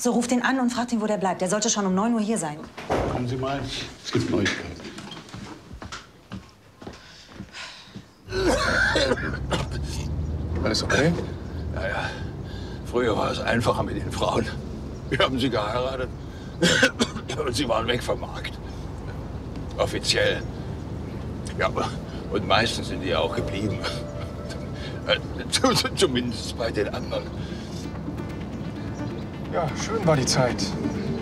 So, ruft ihn an und fragt ihn, wo der bleibt. Der sollte schon um 9 Uhr hier sein. Kommen Sie mal, es gibt Neuigkeiten. Alles okay? Naja, früher war es einfacher mit den Frauen. Wir haben sie geheiratet und sie waren weg vom Markt. Offiziell. Ja, und meistens sind die auch geblieben. Zumindest bei den anderen. Ja, schön war die Zeit.